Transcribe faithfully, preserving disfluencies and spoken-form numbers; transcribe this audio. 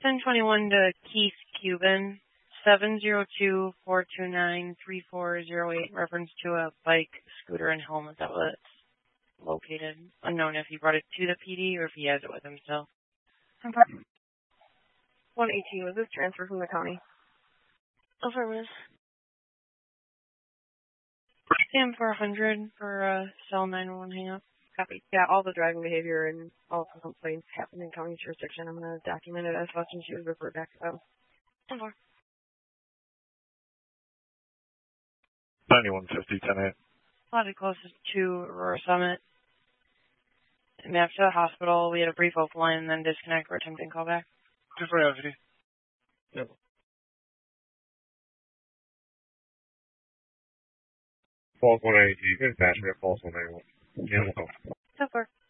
ten twenty-one to Keith Cuban, seven zero two, four two nine, three four zero eight, reference to a bike, scooter, and helmet that was located. Unknown if he brought it to the P D or if he has it with him still. one eighteen, was this transferred from the county? Affirmative. Sam for one hundred for uh, cell nine one one hang up. Copy. Yeah, all the driving behavior and all the complaints happen in county jurisdiction. I'm going to document it as such and she was referred back to them. ten four. ninety-one fifty, ten eight. Plotted closest to Aurora Summit. Map to the hospital. We had a brief open line and then disconnect. We're attempting callback. two four nine fifty. Yep. False one ninety-two, you can patch me at false one ninety-one. Yeah, we'll go. ten four.